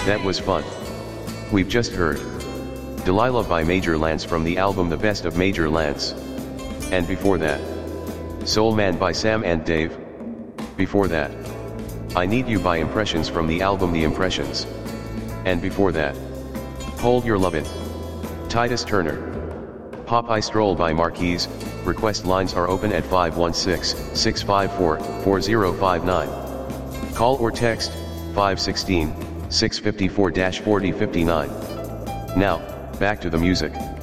That was fun. We've just heard Delilah by Major Lance from the album The Best of Major Lance. And before that, Soul Man by Sam and Dave. Before that, I Need You by Impressions from the album The Impressions. And before that, Hold Your Lovin', Titus Turner. Pop I Stroll by Marquise. Request lines are open at 516-654-4059. Call or text 516-654-4059. Now, back to the music.